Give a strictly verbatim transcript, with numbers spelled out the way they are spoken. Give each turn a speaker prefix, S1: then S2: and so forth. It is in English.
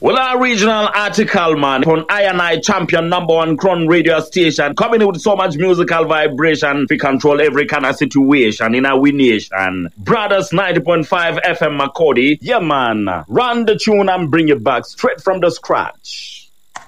S1: Well, our regional article, man, on I and I champion number one crown radio station, coming with so much musical vibration, we control every kind of situation in our nation. Brothers ninety point five F M Makodi, yeah, man, run the tune and bring it back straight from the scratch.